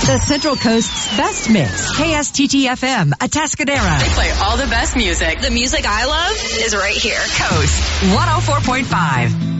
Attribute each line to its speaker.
Speaker 1: The Central Coast's best mix. KSTT-FM, Atascadero.
Speaker 2: They play all the best music.
Speaker 3: The music I love is right here.
Speaker 1: Coast 104.5.